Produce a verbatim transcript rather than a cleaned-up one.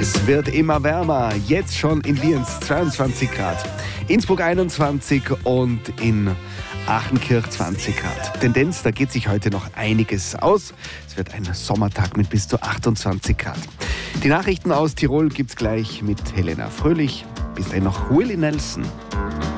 Es wird immer wärmer. Jetzt schon in Lienz zweiundzwanzig Grad, Innsbruck einundzwanzig und in Achenkirch zwanzig Grad. Tendenz, da geht sich heute noch einiges aus. Es wird ein Sommertag mit bis zu achtundzwanzig Grad. Die Nachrichten aus Tirol gibt's gleich mit Helena Fröhlich. Bis dahin noch Willie Nelson.